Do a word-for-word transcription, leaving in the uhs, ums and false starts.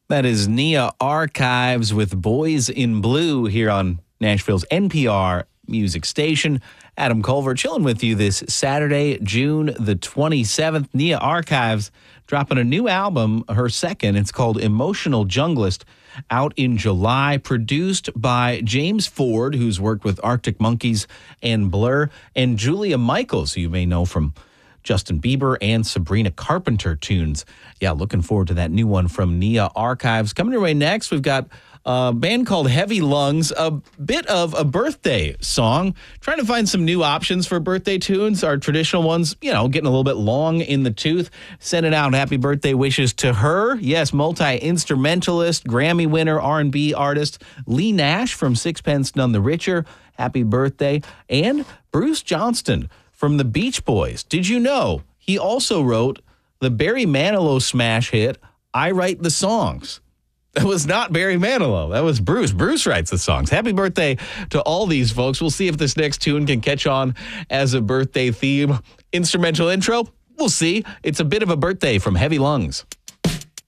That is Nia Archives with Boys in Blue here on Nashville's N P R music station. Adam Culver chilling with you this Saturday, June the twenty-seventh. Nia Archives dropping a new album, her second. It's called Emotional Junglist, out in July, produced by James Ford, who's worked with Arctic Monkeys and Blur, and Julia Michaels, who you may know from Justin Bieber and Sabrina Carpenter tunes. Yeah, looking forward to that new one from Nia Archives. Coming your way next, we've got a band called Heavy Lungs, a bit of a birthday song. Trying to find some new options for birthday tunes. Our traditional ones, you know, getting a little bit long in the tooth. Sending out happy birthday wishes to her. Yes, multi-instrumentalist, Grammy winner, R and B artist Leigh Nash from Sixpence None the Richer. Happy birthday. And Bruce Johnston from the Beach Boys. Did you know he also wrote the Barry Manilow smash hit, I Write the Songs? That was not Barry Manilow. That was Bruce. Bruce writes the songs. Happy birthday to all these folks. We'll see if this next tune can catch on as a birthday theme. Instrumental intro? We'll see. It's a bit of a birthday from Heavy Lungs.